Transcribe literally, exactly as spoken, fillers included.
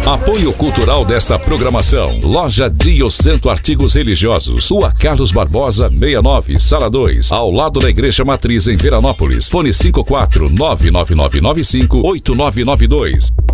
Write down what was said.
Apoio cultural desta programação. Loja Diocento Artigos Religiosos. Rua Carlos Barbosa, sessenta e nove, Sala dois. Ao lado da Igreja Matriz em Veranópolis. Fone cinco quatro nove nove nove nove cinco oito nove nove dois.